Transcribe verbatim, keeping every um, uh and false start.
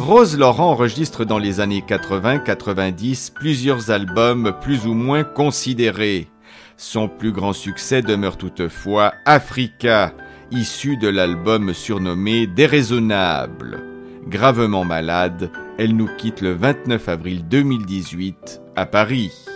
Rose Laurent enregistre dans les années quatre-vingts quatre-vingt-dix plusieurs albums plus ou moins considérés. Son plus grand succès demeure toutefois Africa, issu de l'album surnommé Déraisonnable. Gravement malade, elle nous quitte le vingt-neuf avril deux mille dix-huit à Paris.